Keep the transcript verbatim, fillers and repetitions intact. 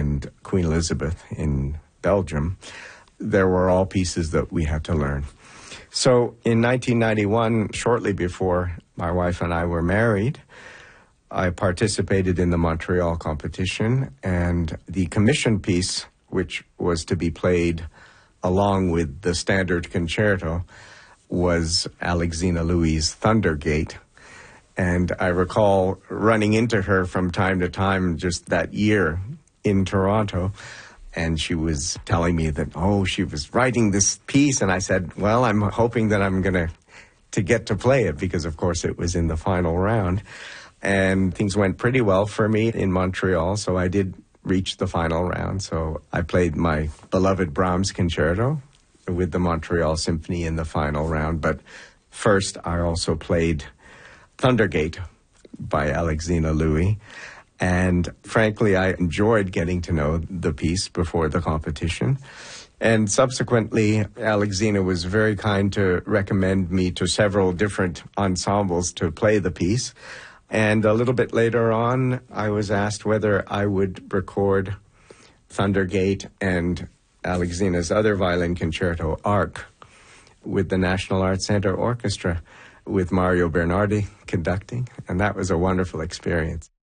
and Queen Elizabeth in Belgium, there were all pieces that we had to learn. So in nineteen ninety-one, shortly before my wife and I were married, I participated in the Montreal competition, and the commission piece, which was to be played along with the standard concerto, was Alexina Louis' Thundergate. And I recall running into her from time to time just that year in Toronto, and she was telling me that, oh, she was writing this piece, and I said, well, I'm hoping that I'm going to to get to play it, because, of course, it was in the final round. And things went pretty well for me in Montreal, so I did reach the final round. So I played my beloved Brahms concerto with the Montreal Symphony in the final round. But first, I also played Thundergate by Alexina Louis. And frankly, I enjoyed getting to know the piece before the competition. And subsequently, Alexina was very kind to recommend me to several different ensembles to play the piece. And a little bit later on, I was asked whether I would record Thundergate and Alexina's other violin concerto, Arc, with the National Arts Centre Orchestra, with Mario Bernardi conducting. And that was a wonderful experience.